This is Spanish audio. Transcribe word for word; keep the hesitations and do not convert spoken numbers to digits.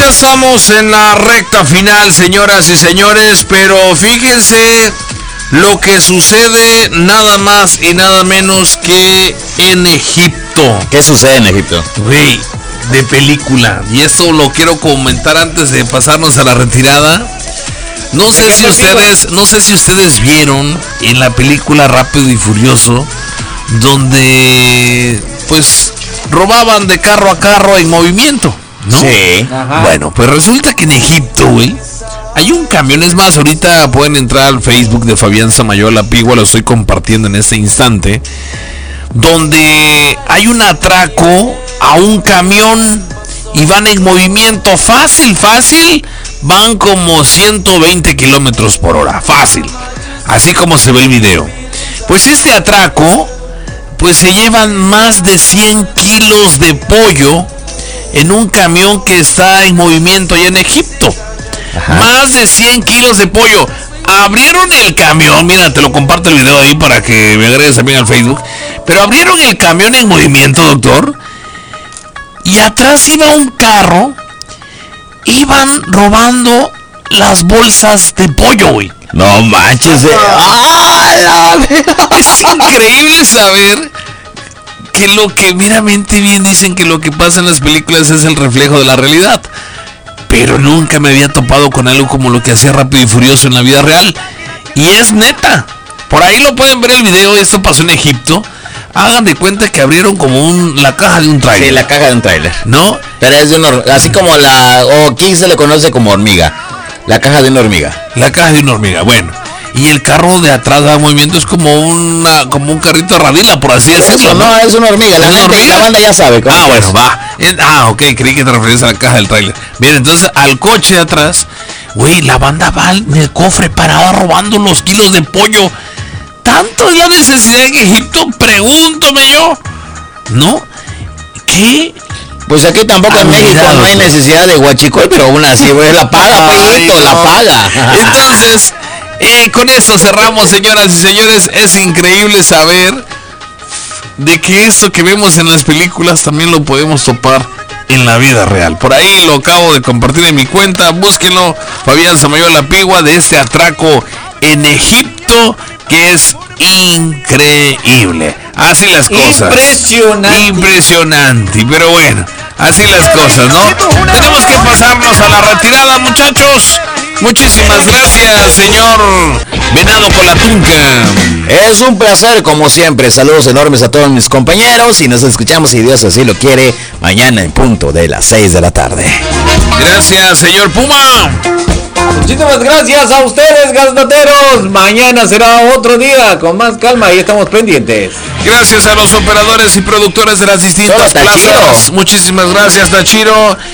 ya estamos en la recta final, señoras y señores, pero fíjense lo que sucede nada más y nada menos que en Egipto. ¿Qué sucede en Egipto? Güey, de película. Y esto lo quiero comentar antes de pasarnos a la retirada. No sé si ustedes, no sé si ustedes vieron en la película Rápido y Furioso, donde pues robaban de carro a carro en movimiento, ¿no? Sí. Ajá. Bueno, pues resulta que en Egipto, güey, hay un camión. Es más, ahorita pueden entrar al Facebook de Fabián Samayoa Pigua, lo estoy compartiendo en este instante, donde hay un atraco a un camión y van en movimiento fácil, fácil, van como ciento veinte kilómetros por hora, fácil, así como se ve el video. Pues este atraco, pues se llevan más de cien kilos de pollo en un camión que está en movimiento allá en Egipto. Ajá. Más de cien kilos de pollo. Abrieron el camión, mira, te lo comparto el video ahí para que me agregues también al Facebook. Pero abrieron el camión en movimiento, doctor, y atrás iba un carro. Iban robando las bolsas de pollo, güey. No manches. De... ¡Ah, la... Es increíble saber que lo que meramente bien dicen que lo que pasa en las películas es el reflejo de la realidad. Pero nunca me había topado con algo como lo que hacía Rápido y Furioso en la vida real. Y es neta. Por ahí lo pueden ver el video. Esto pasó en Egipto. Hagan de cuenta que abrieron como un, la caja de un tráiler. Sí, la caja de un tráiler. ¿No? Pero es de una, así como la, o aquí se le conoce como hormiga. La caja de una hormiga. La caja de una hormiga, bueno. Y el carro de atrás da movimiento, es como una, como un carrito de radila, por así decirlo. Eso, no, es una hormiga. La, ¿Es gente, hormiga? La banda ya sabe. Ah, bueno, va. Ah, ok, creí que te referías a la caja del tráiler. Bien, entonces al coche de atrás, güey, la banda va en el cofre parada robando los kilos de pollo. ¿Tanto es la necesidad en Egipto? Pregúntome yo. ¿No? ¿Qué? Pues aquí tampoco en México no hay necesidad de huachicol, pero aún así, güey, la paga, Pedrito, no. la paga. Entonces, eh, con esto cerramos, señoras y señores. Es increíble saber de que esto que vemos en las películas también lo podemos topar en la vida real. Por ahí lo acabo de compartir en mi cuenta. Búsquenlo, Fabián Samayoa Pigua, de este atraco en Egipto, que es increíble. Así las cosas. Impresionante. Impresionante. Pero bueno, así las cosas, ¿no? Tenemos que pasarnos a la retirada, muchachos. Muchísimas gracias, señor Venado con la Tunca. Es un placer, como siempre. Saludos enormes a todos mis compañeros. Y nos escuchamos, si Dios así lo quiere, mañana en punto de las seis de la tarde. Gracias, señor Puma. Muchísimas gracias a ustedes, gasnateros. Mañana será otro día con más calma y estamos pendientes. Gracias a los operadores y productores de las distintas plazas. Muchísimas gracias, Tachiro.